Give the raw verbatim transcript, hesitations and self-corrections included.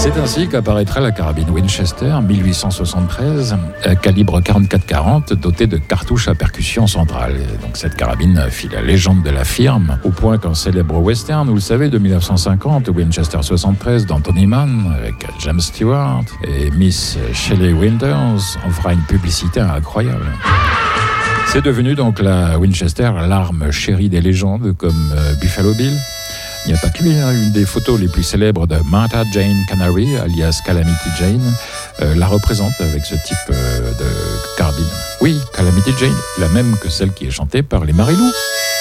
C'est ainsi qu'apparaîtra la carabine Winchester mille huit cent soixante-treize, calibre quarante-quatre quarante, dotée de cartouches à percussion centrale. Et donc cette carabine fit la légende de la firme, au point qu'un célèbre western, vous le savez, de mille neuf cent cinquante, Winchester soixante-treize, d'Anthony Mann, avec James Stewart et Miss Shelley Winters, en fera une publicité incroyable. C'est devenu donc la Winchester, l'arme chérie des légendes, comme euh, Buffalo Bill. Il n'y a pas que lui, hein. Une des photos les plus célèbres de Martha Jane Canary, alias Calamity Jane, euh, la représente avec ce type euh, de carabine. Oui, Calamity Jane, la même que celle qui est chantée par les Marilous.